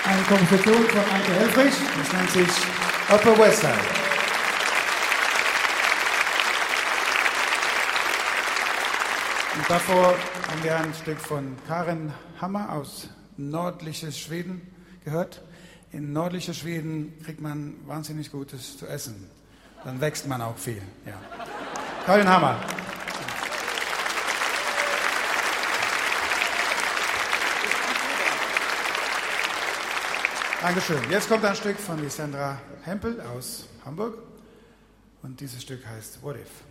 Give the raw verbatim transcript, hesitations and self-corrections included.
Eine Komposition von Anke Helfrich, das nennt sich Upper West Side. Und davor haben wir ein Stück von Karin Hammer aus nördliches Schweden gehört. In nördliches Schweden kriegt man wahnsinnig Gutes zu essen. Dann wächst man auch viel. Ja. Karin Hammer. Dankeschön. Jetzt kommt ein Stück von Lissandra Hempel aus Hamburg. Und dieses Stück heißt What If?